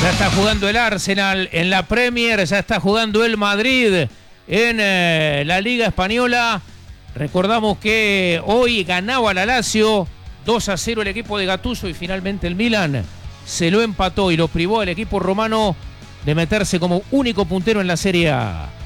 Ya está jugando el Arsenal en la Premier, ya está jugando el Madrid en la Liga Española. Recordamos que hoy ganaba la Lazio 2-0 el equipo de Gattuso y finalmente el Milan se lo empató y lo privó al equipo romano de meterse como único puntero en la Serie A.